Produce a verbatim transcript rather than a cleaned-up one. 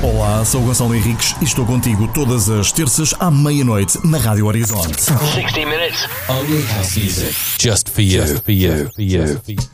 Olá, sou o Gonçalo Henriques e estou contigo todas as terças à meia-noite na Rádio Horizonte. sixty minutes only house music. Just for you, just for you, for you. For you.